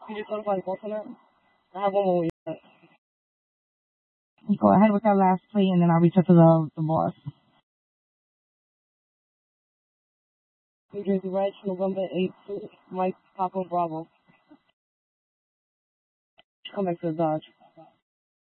You just notify the boss on that? I have one more. You go ahead with that last plate, and then I'll reach out to the boss. New Jersey Reds, November 8th, Mike Papa Bravo. Come back to the Dodge.